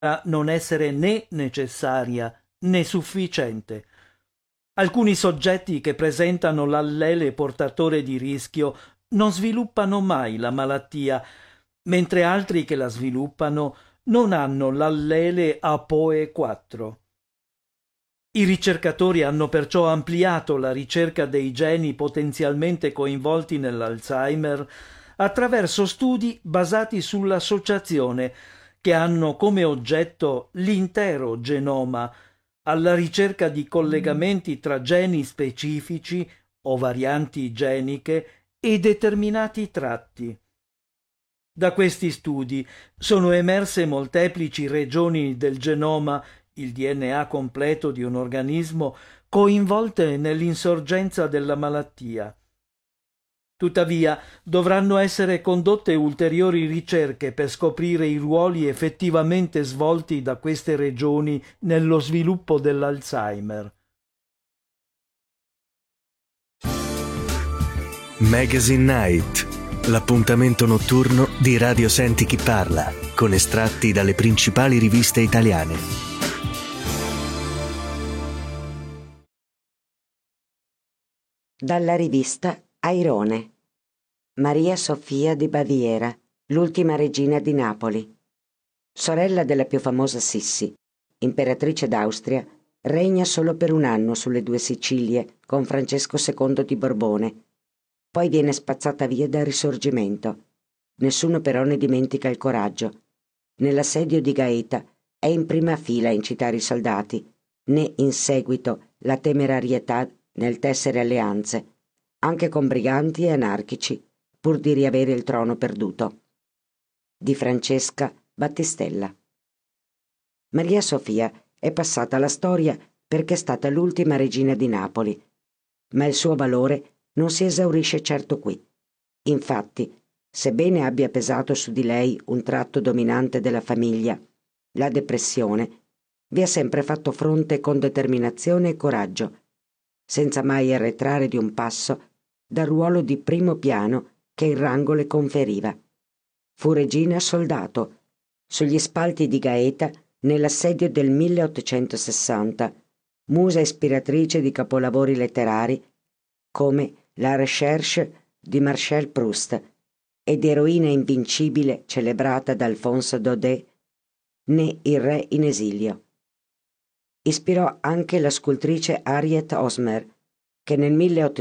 non essere né necessaria né sufficiente. Alcuni soggetti che presentano l'allele portatore di rischio non sviluppano mai la malattia, mentre altri che la sviluppano non hanno l'allele APOE4. I ricercatori hanno perciò ampliato la ricerca dei geni potenzialmente coinvolti nell'Alzheimer attraverso studi basati sull'associazione, che hanno come oggetto l'intero genoma, alla ricerca di collegamenti tra geni specifici o varianti geniche e determinati tratti. Da questi studi sono emerse molteplici regioni del genoma, il DNA completo di un organismo, coinvolte nell'insorgenza della malattia. Tuttavia, dovranno essere condotte ulteriori ricerche per scoprire i ruoli effettivamente svolti da queste regioni nello sviluppo dell'Alzheimer. Magazine Night, l'appuntamento notturno di Radio Senti Chi Parla, con estratti dalle principali riviste italiane. Dalla rivista Airone. Maria Sofia di Baviera, l'ultima regina di Napoli. Sorella della più famosa Sissi, imperatrice d'Austria, regna solo per un anno sulle due Sicilie con Francesco II di Borbone. Poi viene spazzata via dal Risorgimento. Nessuno però ne dimentica il coraggio. Nell'assedio di Gaeta è in prima fila a incitare i soldati, né in seguito la temerarietà nel tessere alleanze, anche con briganti e anarchici, pur di riavere il trono perduto. Di Francesca Battistella. Maria Sofia è passata alla storia perché è stata l'ultima regina di Napoli, ma il suo valore non si esaurisce certo qui. Infatti, sebbene abbia pesato su di lei un tratto dominante della famiglia, la depressione, vi ha sempre fatto fronte con determinazione e coraggio, senza mai arretrare di un passo dal ruolo di primo piano che il rango le conferiva. Fu regina soldato, sugli spalti di Gaeta nell'assedio del 1860, musa ispiratrice di capolavori letterari come La Recherche di Marcel Proust ed eroina invincibile celebrata da Alphonse Daudet, né Il re in esilio. Ispirò anche la scultrice Harriet Hosmer, che nel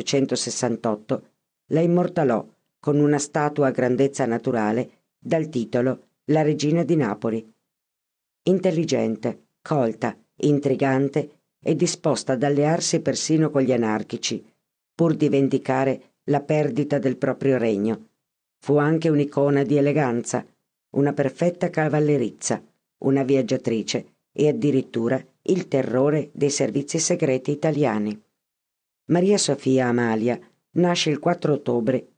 1868 la immortalò con una statua a grandezza naturale dal titolo La regina di Napoli. Intelligente, colta, intrigante e disposta ad allearsi persino con gli anarchici, pur di vendicare la perdita del proprio regno. Fu anche un'icona di eleganza, una perfetta cavallerizza, una viaggiatrice e addirittura il terrore dei servizi segreti italiani. Maria Sofia Amalia nasce il 4 ottobre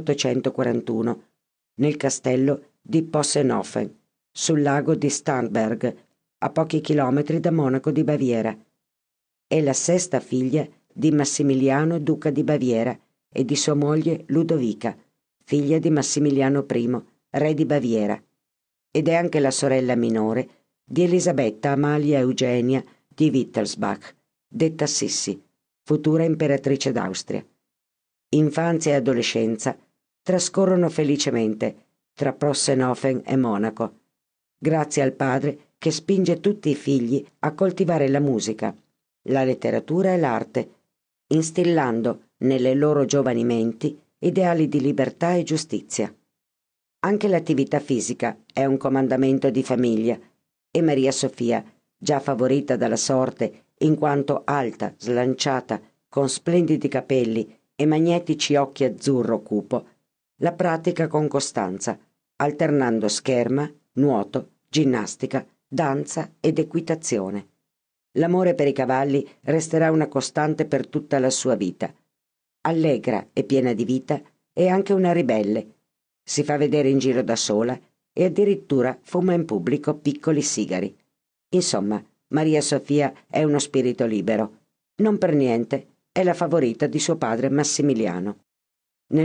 1841 nel castello di Possenhofen, sul lago di Starnberg, a pochi chilometri da Monaco di Baviera. È la sesta figlia di Massimiliano duca di Baviera e di sua moglie Ludovica, figlia di Massimiliano I, re di Baviera, ed è anche la sorella minore di Elisabetta Amalia Eugenia di Wittelsbach, detta Sissi, futura imperatrice d'Austria. Infanzia e adolescenza trascorrono felicemente tra Possenhofen e Monaco, grazie al padre che spinge tutti i figli a coltivare la musica, la letteratura e l'arte, instillando nelle loro giovani menti ideali di libertà e giustizia. Anche l'attività fisica è un comandamento di famiglia e Maria Sofia, già favorita dalla sorte in quanto alta, slanciata, con splendidi capelli e magnetici occhi azzurro cupo, la pratica con costanza, alternando scherma, nuoto, ginnastica, danza ed equitazione. L'amore per i cavalli resterà una costante per tutta la sua vita. Allegra e piena di vita, è anche una ribelle. Si fa vedere in giro da sola e addirittura fuma in pubblico piccoli sigari. Insomma, Maria Sofia è uno spirito libero. Non per niente è la favorita di suo padre Massimiliano. Nel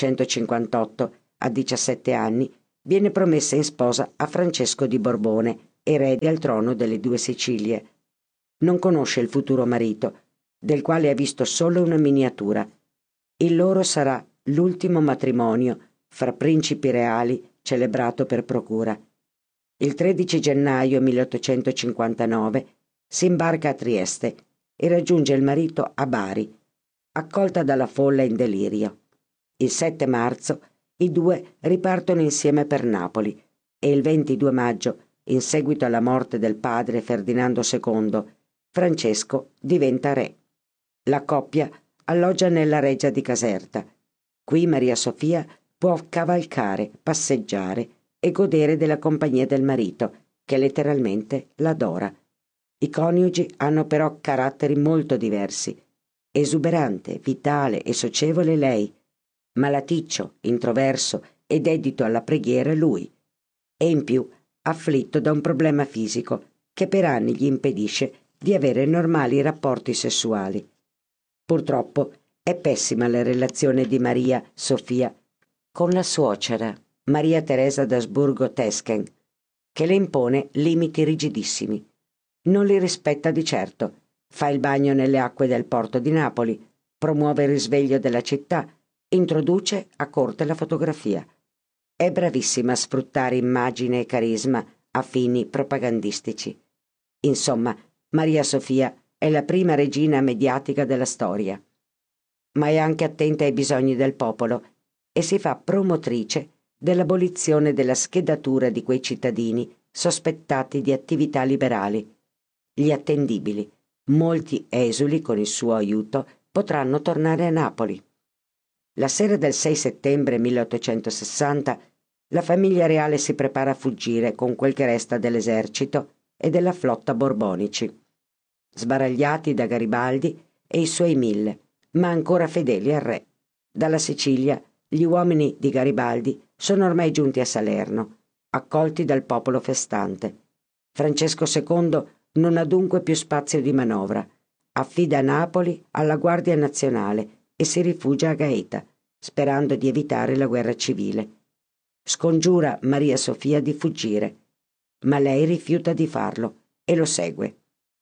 1858, a 17 anni, viene promessa in sposa a Francesco di Borbone, erede al trono delle due Sicilie. Non conosce il futuro marito, del quale ha visto solo una miniatura. Il loro sarà l'ultimo matrimonio fra principi reali celebrato per procura. Il 13 gennaio 1859 si imbarca a Trieste e raggiunge il marito a Bari, accolta dalla folla in delirio. Il 7 marzo i due ripartono insieme per Napoli e il 22 maggio, in seguito alla morte del padre Ferdinando II, Francesco diventa re. La coppia alloggia nella reggia di Caserta. Qui Maria Sofia può cavalcare, passeggiare e godere della compagnia del marito, che letteralmente l'adora. I coniugi hanno però caratteri molto diversi. Esuberante, vitale e socievole lei, malaticcio, introverso e dedito alla preghiera lui, e in più afflitto da un problema fisico che per anni gli impedisce di avere normali rapporti sessuali. Purtroppo è pessima la relazione di Maria Sofia con la suocera, Maria Teresa d'Asburgo-Teschen, che le impone limiti rigidissimi. Non li rispetta di certo, fa il bagno nelle acque del porto di Napoli, promuove il risveglio della città, introduce a corte la fotografia. È bravissima a sfruttare immagine e carisma a fini propagandistici. Insomma, Maria Sofia è la prima regina mediatica della storia. Ma è anche attenta ai bisogni del popolo e si fa promotrice dell'abolizione della schedatura di quei cittadini sospettati di attività liberali. Gli attendibili, molti esuli con il suo aiuto, potranno tornare a Napoli. La sera del 6 settembre 1860 la famiglia reale si prepara a fuggire con quel che resta dell'esercito e della flotta borbonici, sbaragliati da Garibaldi e i suoi 1000, ma ancora fedeli al re. Dalla Sicilia gli uomini di Garibaldi sono ormai giunti a Salerno, accolti dal popolo festante. Francesco II non ha dunque più spazio di manovra, affida Napoli alla Guardia Nazionale e si rifugia a Gaeta, sperando di evitare la guerra civile. Scongiura Maria Sofia di fuggire, ma lei rifiuta di farlo e lo segue.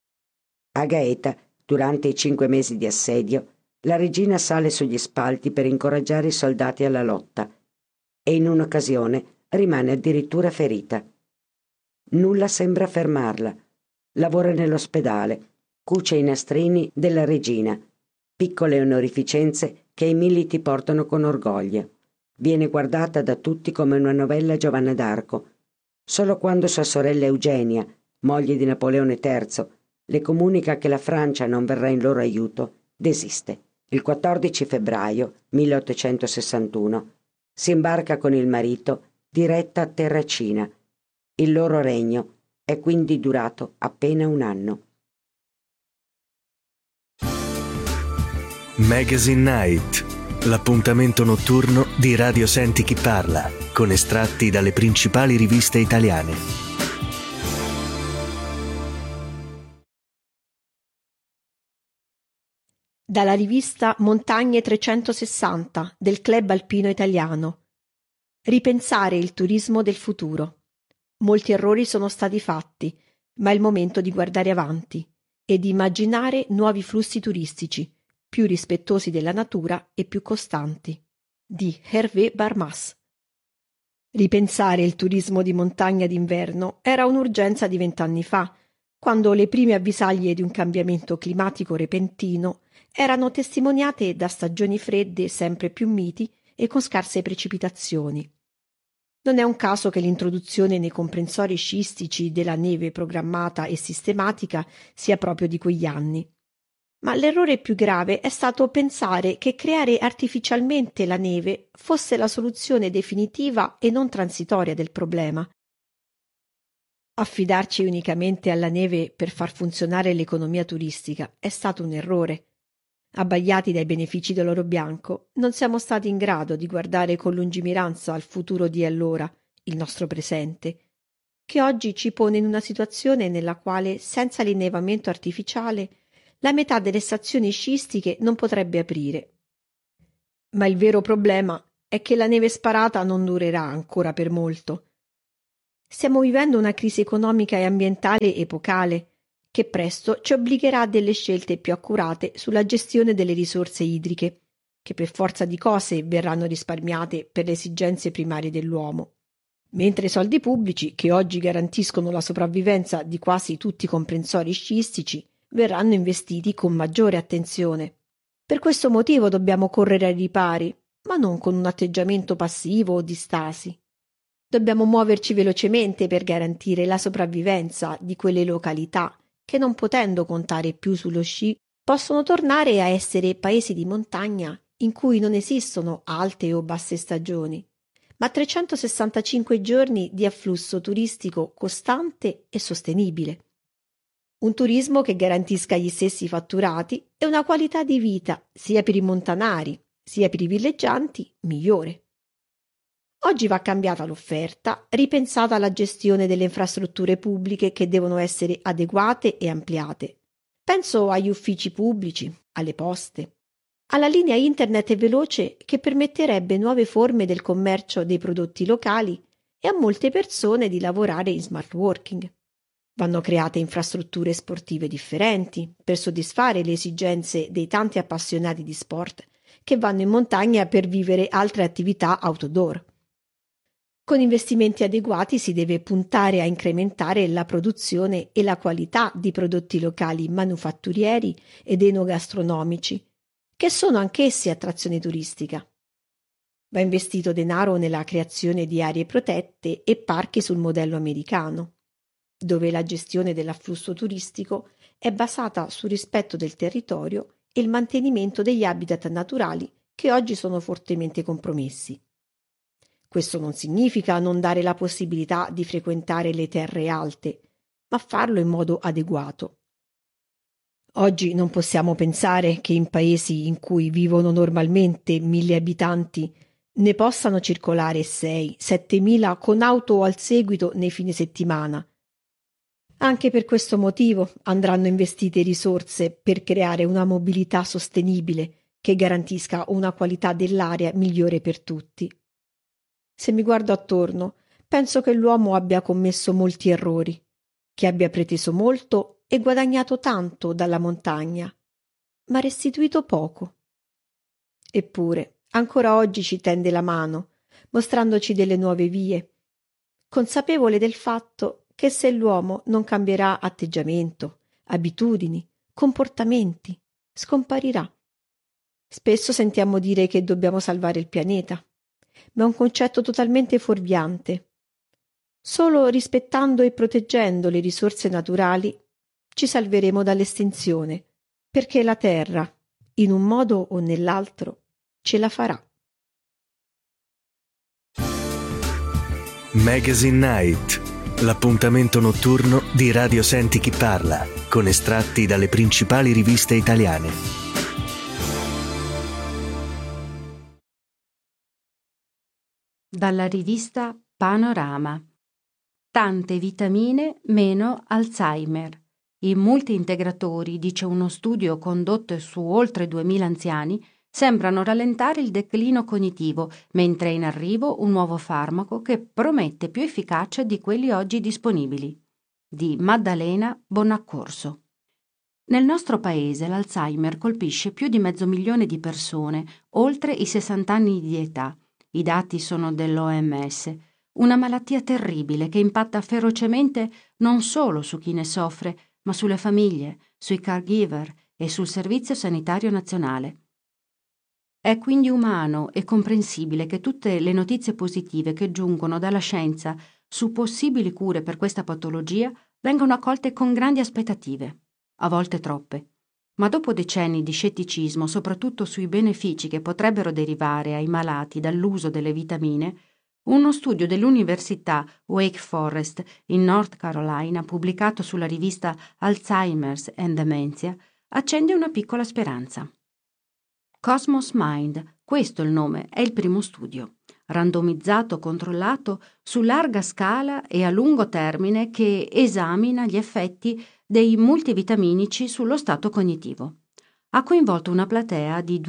A Gaeta, durante i 5 mesi di assedio, la regina sale sugli spalti per incoraggiare i soldati alla lotta e in un'occasione rimane addirittura ferita. Nulla sembra fermarla. Lavora nell'ospedale, cuce i nastrini della regina, piccole onorificenze che i militi portano con orgoglio. Viene guardata da tutti come una novella Giovanna d'Arco. Solo quando sua sorella Eugenia, moglie di Napoleone III, le comunica che la Francia non verrà in loro aiuto, desiste. Il 14 febbraio 1861 si imbarca con il marito diretta a Terracina. Il loro regno è quindi durato appena un anno. Magazine Night, l'appuntamento notturno di Radio Senti Chi Parla, con estratti dalle principali riviste italiane. Dalla rivista Montagne 360 del Club Alpino Italiano. Ripensare il turismo del futuro. Molti errori sono stati fatti, ma è il momento di guardare avanti e di immaginare nuovi flussi turistici, più rispettosi della natura e più costanti. Di Hervé Barmas. Ripensare il turismo di montagna d'inverno era un'urgenza di 20 anni fa, quando le prime avvisaglie di un cambiamento climatico repentino erano testimoniate da stagioni fredde sempre più miti e con scarse precipitazioni. Non è un caso che l'introduzione nei comprensori sciistici della neve programmata e sistematica sia proprio di quegli anni. Ma l'errore più grave è stato pensare che creare artificialmente la neve fosse la soluzione definitiva e non transitoria del problema. Affidarci unicamente alla neve per far funzionare l'economia turistica è stato un errore. Abbagliati dai benefici dell'oro bianco, non siamo stati in grado di guardare con lungimiranza al futuro di allora, il nostro presente, che oggi ci pone in una situazione nella quale, senza l'innevamento artificiale, la metà delle stazioni sciistiche non potrebbe aprire. Ma il vero problema è che la neve sparata non durerà ancora per molto. Stiamo vivendo una crisi economica e ambientale epocale, che presto ci obbligherà a delle scelte più accurate sulla gestione delle risorse idriche, che per forza di cose verranno risparmiate per le esigenze primarie dell'uomo, mentre i soldi pubblici, che oggi garantiscono la sopravvivenza di quasi tutti i comprensori sciistici, verranno investiti con maggiore attenzione. Per questo motivo dobbiamo correre ai ripari, ma non con un atteggiamento passivo o di stasi. Dobbiamo muoverci velocemente per garantire la sopravvivenza di quelle località che, non potendo contare più sullo sci, possono tornare a essere paesi di montagna in cui non esistono alte o basse stagioni, ma 365 giorni di afflusso turistico costante e sostenibile. Un turismo che garantisca gli stessi fatturati e una qualità di vita, sia per i montanari sia per i villeggianti, migliore. Oggi va cambiata l'offerta, ripensata la gestione delle infrastrutture pubbliche che devono essere adeguate e ampliate. Penso agli uffici pubblici, alle poste, alla linea internet veloce che permetterebbe nuove forme del commercio dei prodotti locali e a molte persone di lavorare in smart working. Vanno create infrastrutture sportive differenti per soddisfare le esigenze dei tanti appassionati di sport che vanno in montagna per vivere altre attività outdoor. Con investimenti adeguati si deve puntare a incrementare la produzione e la qualità di prodotti locali manufatturieri ed enogastronomici, che sono anch'essi attrazione turistica. Va investito denaro nella creazione di aree protette e parchi sul modello americano, dove la gestione dell'afflusso turistico è basata sul rispetto del territorio e il mantenimento degli habitat naturali che oggi sono fortemente compromessi. Questo non significa non dare la possibilità di frequentare le terre alte, ma farlo in modo adeguato. Oggi non possiamo pensare che in paesi in cui vivono normalmente 1.000 abitanti ne possano circolare 6-7.000 con auto al seguito nei fine settimana. Anche per questo motivo andranno investite risorse per creare una mobilità sostenibile che garantisca una qualità dell'aria migliore per tutti. Se mi guardo attorno, penso che l'uomo abbia commesso molti errori, che abbia preteso molto e guadagnato tanto dalla montagna, ma restituito poco. Eppure, ancora oggi ci tende la mano, mostrandoci delle nuove vie, consapevole del fatto che se l'uomo non cambierà atteggiamento, abitudini, comportamenti, scomparirà. Spesso sentiamo dire che dobbiamo salvare il pianeta, ma è un concetto totalmente fuorviante. Solo rispettando e proteggendo le risorse naturali ci salveremo dall'estinzione, perché la Terra, in un modo o nell'altro, ce la farà. Magazine Night, l'appuntamento notturno di Radio Senti Chi Parla, con estratti dalle principali riviste italiane. Dalla rivista Panorama. Tante vitamine, meno Alzheimer. I multiintegratori, dice uno studio condotto su oltre 2.000 anziani, sembrano rallentare il declino cognitivo, mentre è in arrivo un nuovo farmaco che promette più efficacia di quelli oggi disponibili. Di Maddalena Bonaccorso. Nel nostro paese l'Alzheimer colpisce più di 500.000 di persone, oltre i 60 anni di età. I dati sono dell'OMS, una malattia terribile che impatta ferocemente non solo su chi ne soffre, ma sulle famiglie, sui caregiver e sul Servizio Sanitario Nazionale. È quindi umano e comprensibile che tutte le notizie positive che giungono dalla scienza su possibili cure per questa patologia vengano accolte con grandi aspettative, a volte troppe. Ma dopo decenni di scetticismo, soprattutto sui benefici che potrebbero derivare ai malati dall'uso delle vitamine, uno studio dell'Università Wake Forest in North Carolina, pubblicato sulla rivista Alzheimer's and Dementia, accende una piccola speranza. Cosmos Mind, questo è il nome, è il primo studio, randomizzato, controllato su larga scala e a lungo termine, che esamina gli effetti dei multivitaminici sullo stato cognitivo. Ha coinvolto una platea di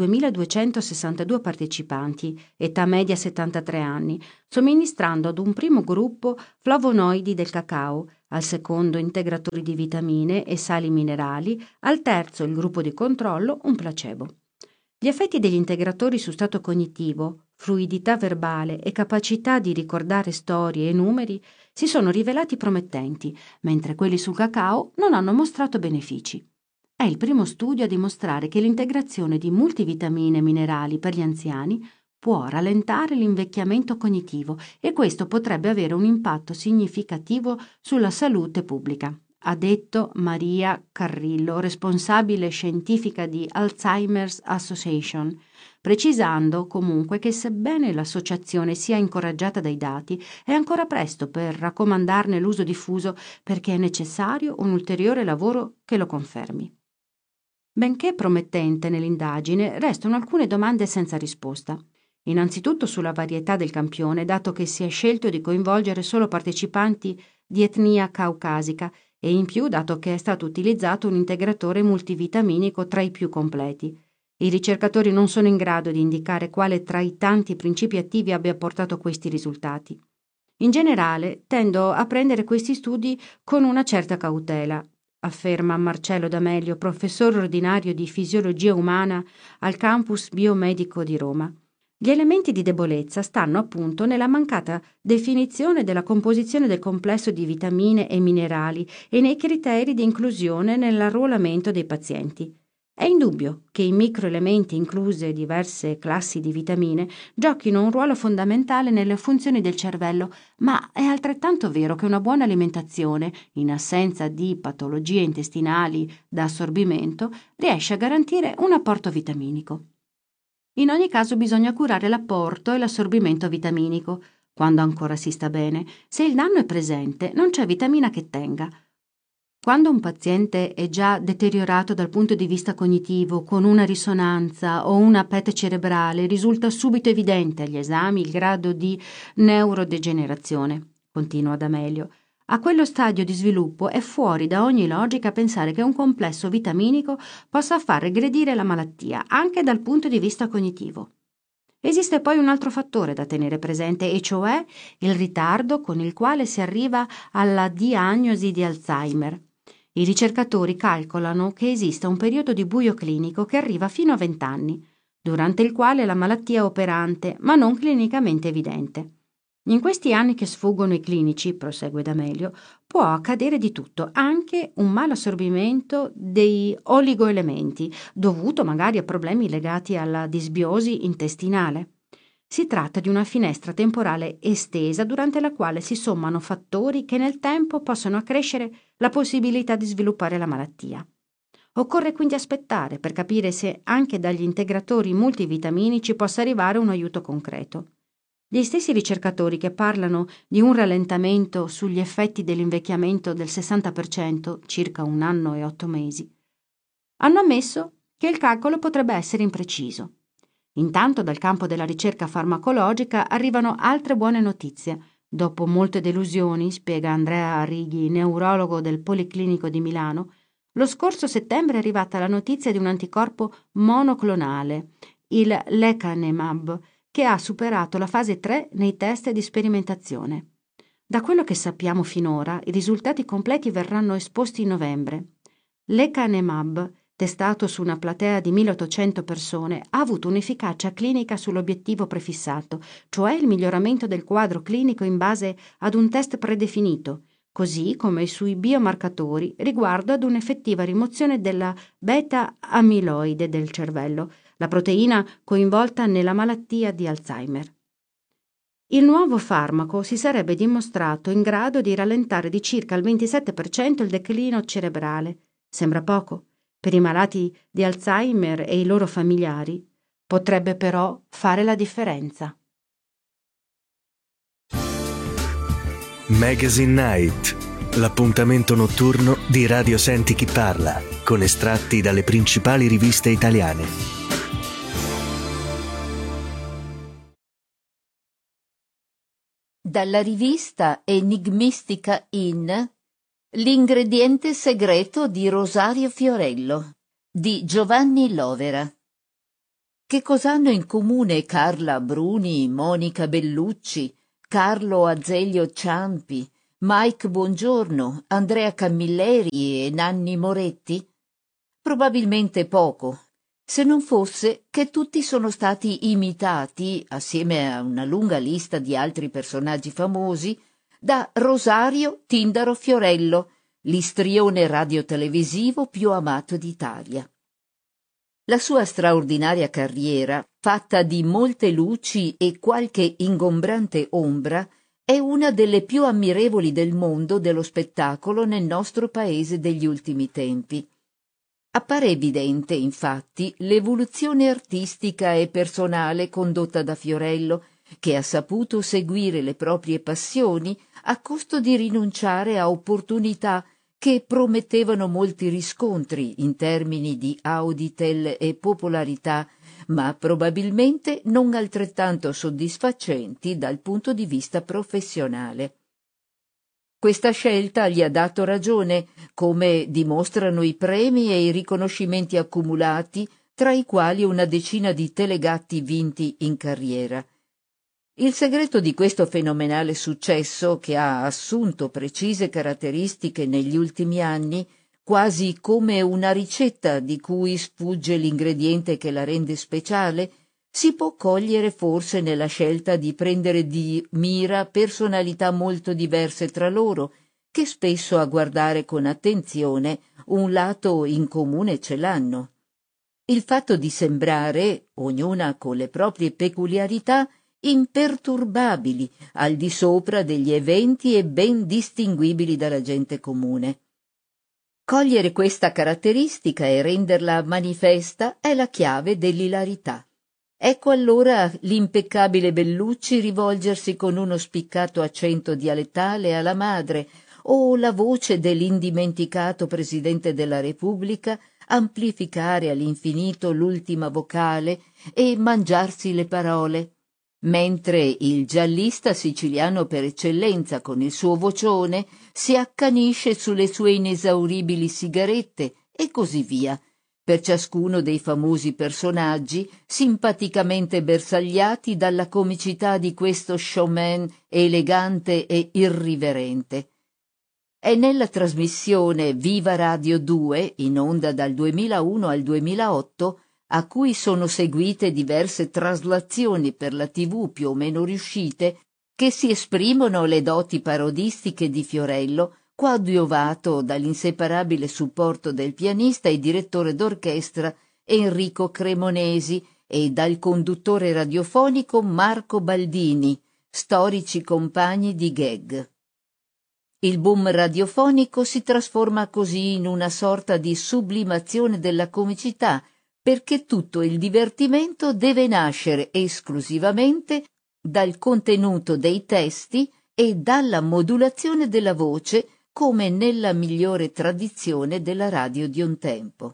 2.262 partecipanti, età media 73 anni, somministrando ad un primo gruppo flavonoidi del cacao, al secondo integratori di vitamine e sali minerali, al terzo, il gruppo di controllo, un placebo. Gli effetti degli integratori su stato cognitivo, fluidità verbale e capacità di ricordare storie e numeri si sono rivelati promettenti, mentre quelli sul cacao non hanno mostrato benefici. È il primo studio a dimostrare che l'integrazione di multivitamine e minerali per gli anziani può rallentare l'invecchiamento cognitivo e questo potrebbe avere un impatto significativo sulla salute pubblica, ha detto Maria Carrillo, responsabile scientifica di Alzheimer's Association, precisando comunque che sebbene l'associazione sia incoraggiata dai dati, è ancora presto per raccomandarne l'uso diffuso perché è necessario un ulteriore lavoro che lo confermi. Benché promettente nell'indagine, restano alcune domande senza risposta. Innanzitutto sulla varietà del campione, dato che si è scelto di coinvolgere solo partecipanti di etnia caucasica e in più dato che è stato utilizzato un integratore multivitaminico tra i più completi. I ricercatori non sono in grado di indicare quale tra i tanti principi attivi abbia portato questi risultati. In generale, tendo a prendere questi studi con una certa cautela, afferma Marcello D'Amelio, professore ordinario di fisiologia umana al campus biomedico di Roma. Gli elementi di debolezza stanno appunto nella mancata definizione della composizione del complesso di vitamine e minerali e nei criteri di inclusione nell'arruolamento dei pazienti. È indubbio che i microelementi, incluse diverse classi di vitamine, giochino un ruolo fondamentale nelle funzioni del cervello, ma è altrettanto vero che una buona alimentazione, in assenza di patologie intestinali da assorbimento, riesce a garantire un apporto vitaminico. In ogni caso bisogna curare l'apporto e l'assorbimento vitaminico. Quando ancora si sta bene, se il danno è presente, non c'è vitamina che tenga. Quando un paziente è già deteriorato dal punto di vista cognitivo, con una risonanza o una PET cerebrale, risulta subito evidente agli esami il grado di neurodegenerazione, continua D'Amelio. A quello stadio di sviluppo è fuori da ogni logica pensare che un complesso vitaminico possa far regredire la malattia, anche dal punto di vista cognitivo. Esiste poi un altro fattore da tenere presente, e cioè il ritardo con il quale si arriva alla diagnosi di Alzheimer. I ricercatori calcolano che esista un periodo di buio clinico che arriva fino a 20 anni, durante il quale la malattia è operante, ma non clinicamente evidente. In questi anni che sfuggono i clinici, prosegue D'Amelio, può accadere di tutto, anche un malassorbimento dei oligoelementi, dovuto magari a problemi legati alla disbiosi intestinale. Si tratta di una finestra temporale estesa durante la quale si sommano fattori che nel tempo possono accrescere la possibilità di sviluppare la malattia. Occorre quindi aspettare per capire se anche dagli integratori multivitaminici possa arrivare un aiuto concreto. Gli stessi ricercatori che parlano di un rallentamento sugli effetti dell'invecchiamento del 60%, circa 1 anno e 8 mesi, hanno ammesso che il calcolo potrebbe essere impreciso. Intanto dal campo della ricerca farmacologica arrivano altre buone notizie. Dopo molte delusioni, spiega Andrea Arrighi, neurologo del Policlinico di Milano, lo scorso settembre è arrivata la notizia di un anticorpo monoclonale, il lecanemab, che ha superato la fase 3 nei test di sperimentazione. Da quello che sappiamo finora, i risultati completi verranno esposti in novembre. Lecanemab, testato su una platea di 1800 persone, ha avuto un'efficacia clinica sull'obiettivo prefissato, cioè il miglioramento del quadro clinico in base ad un test predefinito, così come sui biomarcatori riguardo ad un'effettiva rimozione della beta-amiloide del cervello, la proteina coinvolta nella malattia di Alzheimer. Il nuovo farmaco si sarebbe dimostrato in grado di rallentare di circa il 27% il declino cerebrale. Sembra poco. Per i malati di Alzheimer e i loro familiari potrebbe però fare la differenza. Magazine Night, l'appuntamento notturno di Radio Senti Chi Parla, con estratti dalle principali riviste italiane. Dalla rivista enigmistica In, l'ingrediente segreto di Rosario Fiorello, di Giovanni Lovera. Che cos'hanno in comune Carla Bruni, Monica Bellucci, Carlo Azeglio Ciampi, Mike Bongiorno, Andrea Camilleri e Nanni Moretti? Probabilmente poco, se non fosse che tutti sono stati imitati, assieme a una lunga lista di altri personaggi famosi, da Rosario Tindaro Fiorello, l'istrione radiotelevisivo più amato d'Italia. La sua straordinaria carriera, fatta di molte luci e qualche ingombrante ombra, è una delle più ammirevoli del mondo dello spettacolo nel nostro paese degli ultimi tempi. Appare evidente, infatti, l'evoluzione artistica e personale condotta da Fiorello, che ha saputo seguire le proprie passioni a costo di rinunciare a opportunità che promettevano molti riscontri in termini di auditel e popolarità, ma probabilmente non altrettanto soddisfacenti dal punto di vista professionale. Questa scelta gli ha dato ragione, come dimostrano i premi e i riconoscimenti accumulati, tra i quali una decina di telegatti vinti in carriera. Il segreto di questo fenomenale successo, che ha assunto precise caratteristiche negli ultimi anni, quasi come una ricetta di cui sfugge l'ingrediente che la rende speciale, si può cogliere forse nella scelta di prendere di mira personalità molto diverse tra loro, che spesso a guardare con attenzione un lato in comune ce l'hanno. Il fatto di sembrare, ognuna con le proprie peculiarità, imperturbabili, al di sopra degli eventi e ben distinguibili dalla gente comune. Cogliere questa caratteristica e renderla manifesta è la chiave dell'ilarità. Ecco allora l'impeccabile Bellucci rivolgersi con uno spiccato accento dialettale alla madre, o la voce dell'indimenticato Presidente della Repubblica amplificare all'infinito l'ultima vocale e mangiarsi le parole, mentre il giallista siciliano per eccellenza con il suo vocione si accanisce sulle sue inesauribili sigarette e così via, per ciascuno dei famosi personaggi simpaticamente bersagliati dalla comicità di questo showman elegante e irriverente. È nella trasmissione Viva Radio 2, in onda dal 2001 al 2008, a cui sono seguite diverse traslazioni per la TV più o meno riuscite, che si esprimono le doti parodistiche di Fiorello, coadiuvato dall'inseparabile supporto del pianista e direttore d'orchestra Enrico Cremonesi e dal conduttore radiofonico Marco Baldini, storici compagni di gag. Il boom radiofonico si trasforma così in una sorta di sublimazione della comicità, perché tutto il divertimento deve nascere esclusivamente dal contenuto dei testi e dalla modulazione della voce, come nella migliore tradizione della radio di un tempo.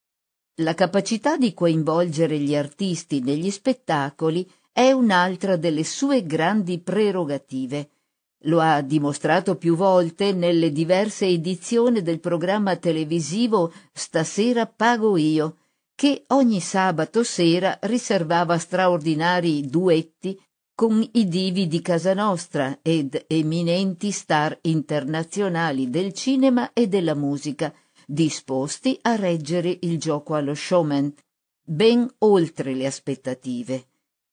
La capacità di coinvolgere gli artisti negli spettacoli è un'altra delle sue grandi prerogative. Lo ha dimostrato più volte nelle diverse edizioni del programma televisivo Stasera pago io, che ogni sabato sera riservava straordinari duetti con i divi di casa nostra ed eminenti star internazionali del cinema e della musica, disposti a reggere il gioco allo showman, ben oltre le aspettative.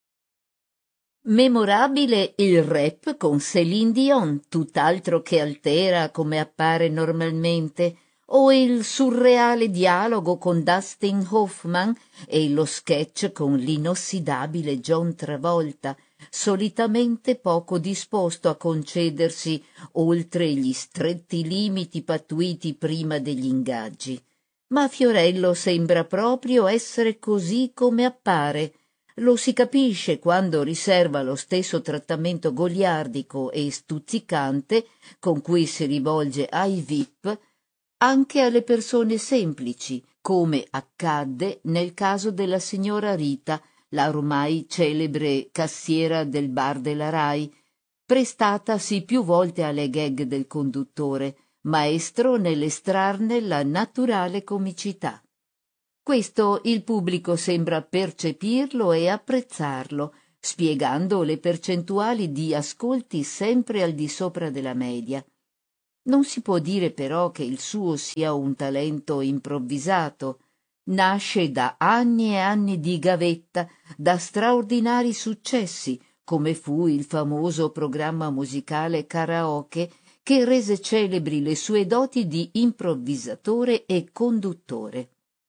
Memorabile il rap con Céline Dion, tutt'altro che altera come appare normalmente, o il surreale dialogo con Dustin Hoffman e lo sketch con l'inossidabile John Travolta, solitamente poco disposto a concedersi oltre gli stretti limiti pattuiti prima degli ingaggi. Ma Fiorello sembra proprio essere così come appare. Lo si capisce quando riserva lo stesso trattamento goliardico e stuzzicante con cui si rivolge ai VIP anche alle persone semplici, come accadde nel caso della signora Rita, la ormai celebre cassiera del bar della Rai, prestatasi più volte alle gag del conduttore, maestro nell'estrarne la naturale comicità. Questo il pubblico sembra percepirlo e apprezzarlo, spiegando le percentuali di ascolti sempre al di sopra della media. Non si può dire però che il suo sia un talento improvvisato. Nasce da anni e anni di gavetta, da straordinari successi, come fu il famoso programma musicale Karaoke, che rese celebri le sue doti di improvvisatore e conduttore.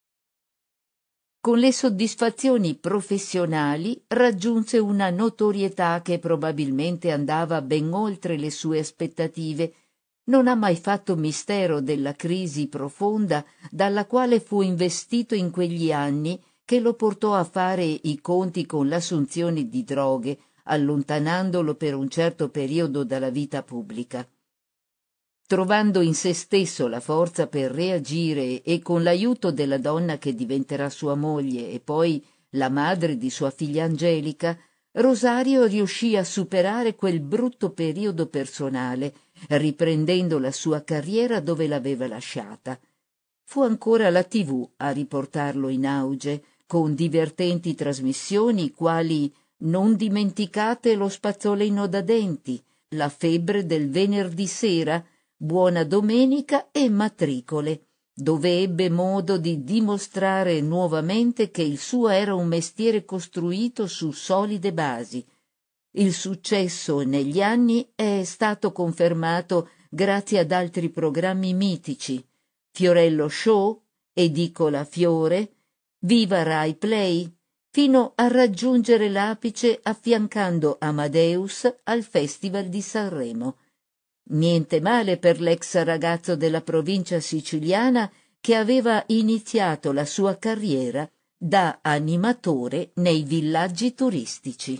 Con le soddisfazioni professionali raggiunse una notorietà che probabilmente andava ben oltre le sue aspettative. Non ha mai fatto mistero della crisi profonda dalla quale fu investito in quegli anni, che lo portò a fare i conti con l'assunzione di droghe, allontanandolo per un certo periodo dalla vita pubblica. Trovando in se stesso la forza per reagire e con l'aiuto della donna che diventerà sua moglie e poi la madre di sua figlia Angelica, Rosario riuscì a superare quel brutto periodo personale, riprendendo la sua carriera dove l'aveva lasciata. Fu ancora la TV a riportarlo in auge, con divertenti trasmissioni quali Non dimenticate lo spazzolino da denti, La febbre del venerdì sera, Buona domenica e Matricole, dove ebbe modo di dimostrare nuovamente che il suo era un mestiere costruito su solide basi. Il successo negli anni è stato confermato grazie ad altri programmi mitici: Fiorello Show, Edicola Fiore, Viva Rai Play, fino a raggiungere l'apice affiancando Amadeus al Festival di Sanremo. Niente male per l'ex ragazzo della provincia siciliana che aveva iniziato la sua carriera da animatore nei villaggi turistici.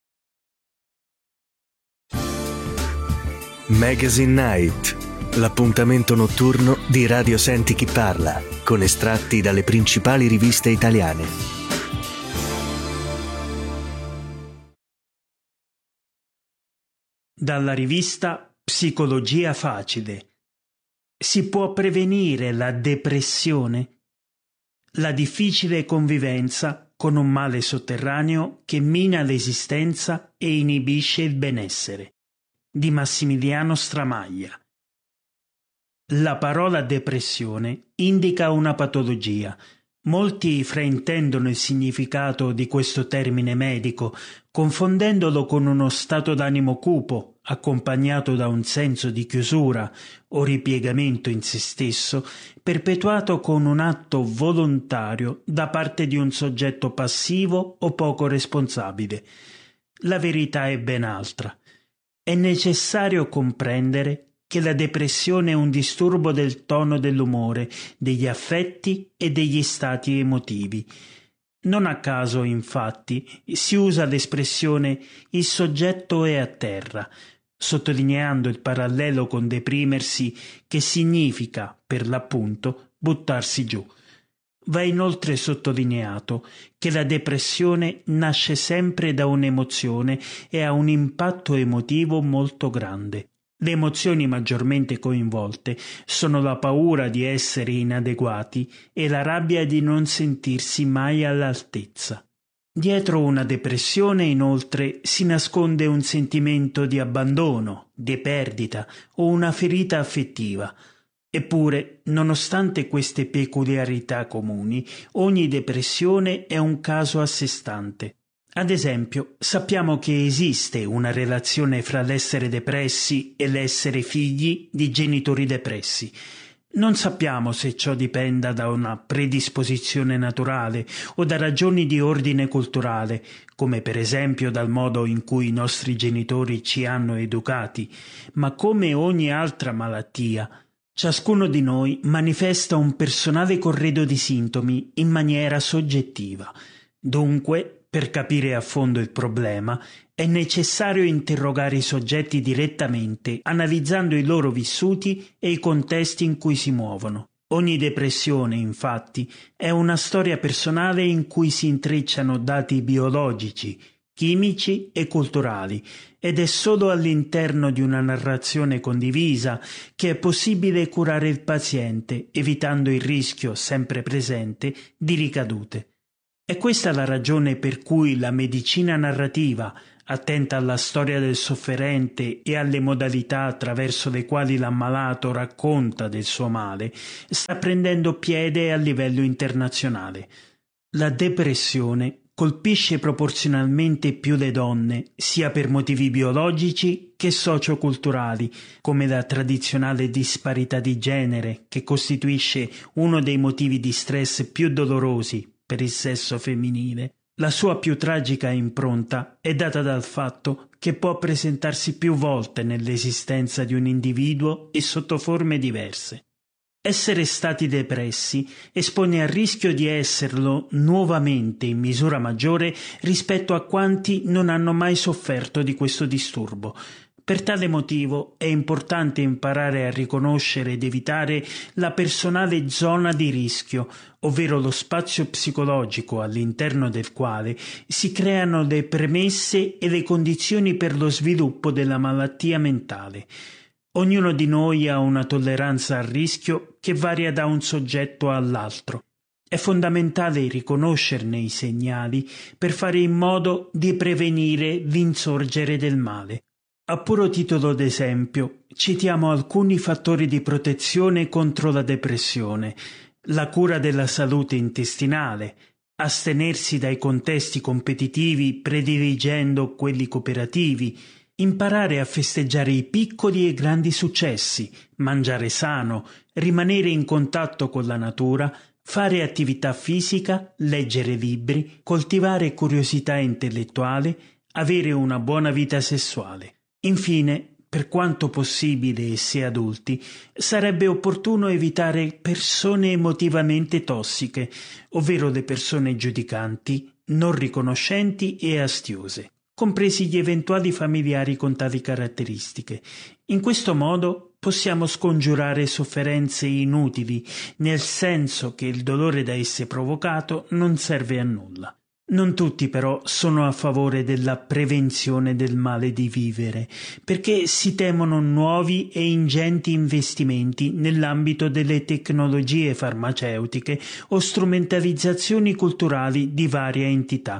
Magazine Night, l'appuntamento notturno di Radio Senti Chi Parla, con estratti dalle principali riviste italiane. Dalla rivista Psicologia Facile. Si può prevenire la depressione? La difficile convivenza con un male sotterraneo che mina l'esistenza e inibisce il benessere. Di Massimiliano Stramaglia. La parola depressione indica una patologia. Molti fraintendono il significato di questo termine medico, confondendolo con uno stato d'animo cupo, accompagnato da un senso di chiusura o ripiegamento in se stesso, perpetuato con un atto volontario da parte di un soggetto passivo o poco responsabile. La verità è ben altra. È necessario comprendere che la depressione è un disturbo del tono dell'umore, degli affetti e degli stati emotivi. Non a caso, infatti, si usa l'espressione «il soggetto è a terra», sottolineando il parallelo con deprimersi, che significa, per l'appunto, buttarsi giù. Va inoltre sottolineato che la depressione nasce sempre da un'emozione e ha un impatto emotivo molto grande. Le emozioni maggiormente coinvolte sono la paura di essere inadeguati e la rabbia di non sentirsi mai all'altezza. Dietro una depressione, inoltre, si nasconde un sentimento di abbandono, di perdita o una ferita affettiva. Eppure, nonostante queste peculiarità comuni, ogni depressione è un caso a sé stante. Ad esempio, sappiamo che esiste una relazione fra l'essere depressi e l'essere figli di genitori depressi. Non sappiamo se ciò dipenda da una predisposizione naturale o da ragioni di ordine culturale, come per esempio dal modo in cui i nostri genitori ci hanno educati, ma come ogni altra malattia, ciascuno di noi manifesta un personale corredo di sintomi in maniera soggettiva. Dunque, per capire a fondo il problema, è necessario interrogare i soggetti direttamente, analizzando i loro vissuti e i contesti in cui si muovono. Ogni depressione, infatti, è una storia personale in cui si intrecciano dati biologici, chimici e culturali, ed è solo all'interno di una narrazione condivisa che è possibile curare il paziente, evitando il rischio sempre presente di ricadute. È questa la ragione per cui la medicina narrativa, attenta alla storia del sofferente e alle modalità attraverso le quali l'ammalato racconta del suo male, sta prendendo piede a livello internazionale. La depressione colpisce proporzionalmente più le donne, sia per motivi biologici che socioculturali, come la tradizionale disparità di genere, che costituisce uno dei motivi di stress più dolorosi per il sesso femminile. La sua più tragica impronta è data dal fatto che può presentarsi più volte nell'esistenza di un individuo e sotto forme diverse. Essere stati depressi espone al rischio di esserlo nuovamente in misura maggiore rispetto a quanti non hanno mai sofferto di questo disturbo. Per tale motivo è importante imparare a riconoscere ed evitare la personale zona di rischio, ovvero lo spazio psicologico all'interno del quale si creano le premesse e le condizioni per lo sviluppo della malattia mentale. Ognuno di noi ha una tolleranza al rischio che varia da un soggetto all'altro. È fondamentale riconoscerne i segnali per fare in modo di prevenire l'insorgere del male. A puro titolo d'esempio, citiamo alcuni fattori di protezione contro la depressione: la cura della salute intestinale, astenersi dai contesti competitivi prediligendo quelli cooperativi, imparare a festeggiare i piccoli e grandi successi, mangiare sano, rimanere in contatto con la natura, fare attività fisica, leggere libri, coltivare curiosità intellettuale, avere una buona vita sessuale. Infine, per quanto possibile e se adulti, sarebbe opportuno evitare persone emotivamente tossiche, ovvero le persone giudicanti, non riconoscenti e astiose, compresi gli eventuali familiari con tali caratteristiche. In questo modo possiamo scongiurare sofferenze inutili, nel senso che il dolore da esse provocato non serve a nulla. Non tutti però sono a favore della prevenzione del male di vivere, perché si temono nuovi e ingenti investimenti nell'ambito delle tecnologie farmaceutiche o strumentalizzazioni culturali di varia entità.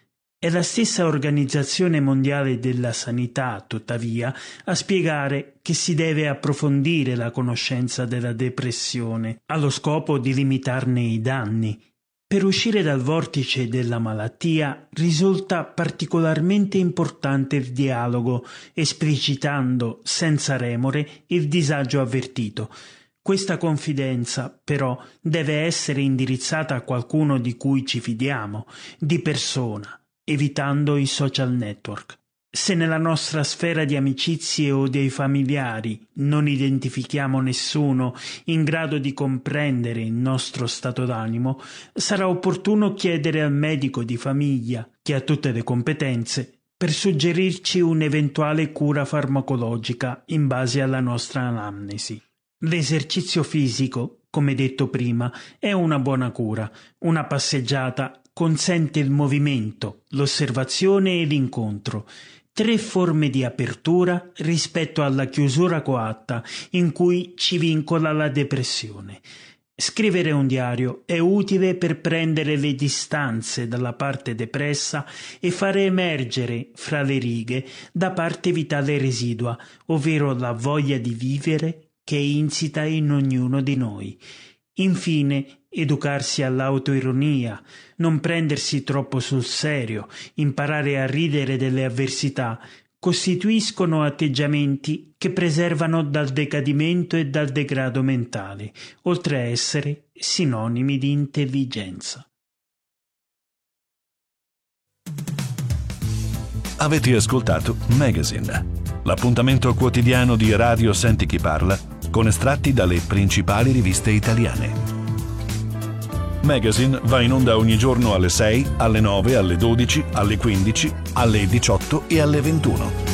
È la stessa Organizzazione Mondiale della Sanità, tuttavia, a spiegare che si deve approfondire la conoscenza della depressione, allo scopo di limitarne i danni. Per uscire dal vortice della malattia risulta particolarmente importante il dialogo, esplicitando senza remore il disagio avvertito. Questa confidenza, però, deve essere indirizzata a qualcuno di cui ci fidiamo, di persona, evitando i social network. Se nella nostra sfera di amicizie o dei familiari non identifichiamo nessuno in grado di comprendere il nostro stato d'animo, sarà opportuno chiedere al medico di famiglia, che ha tutte le competenze, per suggerirci un'eventuale cura farmacologica in base alla nostra anamnesi. L'esercizio fisico, come detto prima, è una buona cura. Una passeggiata consente il movimento, l'osservazione e l'incontro. 3 forme di apertura rispetto alla chiusura coatta in cui ci vincola la depressione. Scrivere un diario è utile per prendere le distanze dalla parte depressa e fare emergere fra le righe da parte vitale residua, ovvero la voglia di vivere che è insita in ognuno di noi. Infine, educarsi all'autoironia, non prendersi troppo sul serio, imparare a ridere delle avversità, costituiscono atteggiamenti che preservano dal decadimento e dal degrado mentale, oltre a essere sinonimi di intelligenza. Avete ascoltato Magazine, l'appuntamento quotidiano di Radio Senti Chi Parla, con estratti dalle principali riviste italiane. Magazine va in onda ogni giorno alle 6, alle 9, alle 12, alle 15, alle 18 e alle 21.